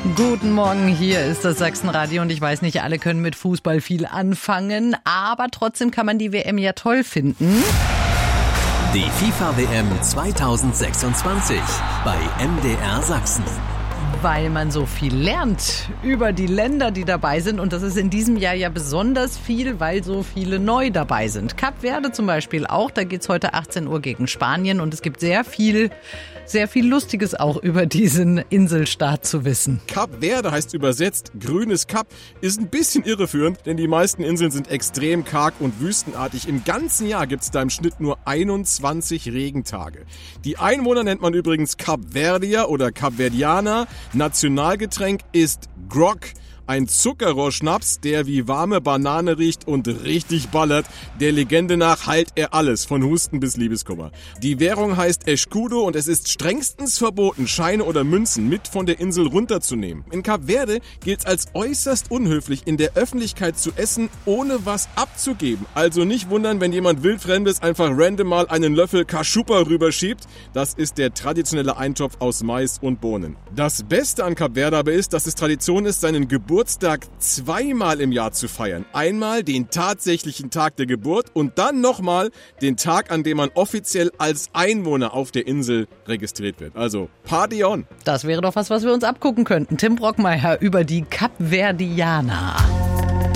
Guten Morgen, hier ist das Sachsenradio und ich weiß nicht, alle können mit Fußball viel anfangen, aber trotzdem kann man die WM ja toll finden. Die FIFA-WM 2026 bei MDR Sachsen. Weil man so viel lernt über die Länder, die dabei sind. Und das ist in diesem Jahr ja besonders viel, weil so viele neu dabei sind. Kap Verde zum Beispiel auch. Da geht's heute 18 Uhr gegen Spanien. Und es gibt sehr viel Lustiges auch über diesen Inselstaat zu wissen. Kap Verde heißt übersetzt grünes Kap, ist ein bisschen irreführend, denn die meisten Inseln sind extrem karg und wüstenartig. Im ganzen Jahr gibt es da im Schnitt nur 21 Regentage. Die Einwohner nennt man übrigens Kapverdier oder Kapverdianer. Nationalgetränk ist Grog. Ein Zuckerrohrschnaps, der wie warme Banane riecht und richtig ballert. Der Legende nach heilt er alles, von Husten bis Liebeskummer. Die Währung heißt Escudo und es ist strengstens verboten, Scheine oder Münzen mit von der Insel runterzunehmen. In Kap Verde gilt es als äußerst unhöflich, in der Öffentlichkeit zu essen, ohne was abzugeben. Also nicht wundern, wenn jemand Wildfremdes einfach random mal einen Löffel Kaschupa rüberschiebt. Das ist der traditionelle Eintopf aus Mais und Bohnen. Das Beste an Kap Verde aber ist, dass es Tradition ist, seinen Geburtstag zweimal im Jahr zu feiern. Einmal den tatsächlichen Tag der Geburt und dann nochmal den Tag, an dem man offiziell als Einwohner auf der Insel registriert wird. Also Party on! Das wäre doch was wir uns abgucken könnten. Tim Brockmeier über die Kapverdianer.